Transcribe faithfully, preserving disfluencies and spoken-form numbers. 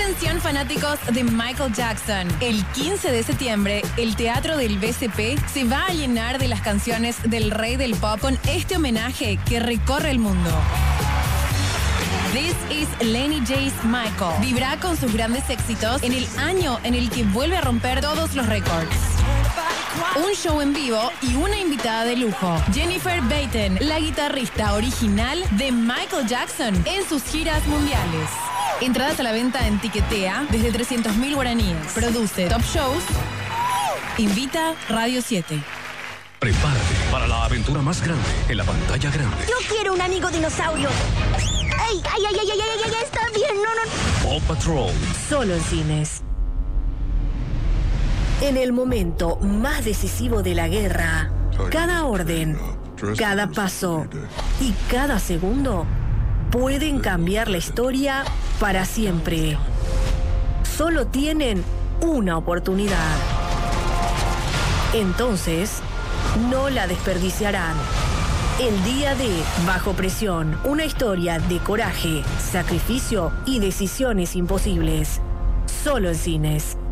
Atención fanáticos de Michael Jackson. El quince de septiembre, el Teatro del B C P se va a llenar de las canciones del rey del pop con este homenaje que recorre el mundo. This is Lenny J's Michael. Vivirá con sus grandes éxitos en el año en el que vuelve a romper todos los récords. Un show en vivo y una invitada de lujo. Jennifer Batten, la guitarrista original de Michael Jackson en sus giras mundiales. Entradas a la venta en Tiquetea desde trescientos mil guaraníes. Produce Top Shows. Invita Radio siete. Prepárate para la aventura más grande en la pantalla grande. Yo quiero un amigo dinosaurio. ¡Ay, ay, ay, ay, ay, ay, ay! Está bien, no, no. Paw Patrol. Solo en cines. En el momento más decisivo de la guerra, cada orden, cada paso y cada segundo pueden cambiar la historia para siempre. Solo tienen una oportunidad. Entonces, no la desperdiciarán. El día de Bajo Presión, una historia de coraje, sacrificio y decisiones imposibles. Solo en cines.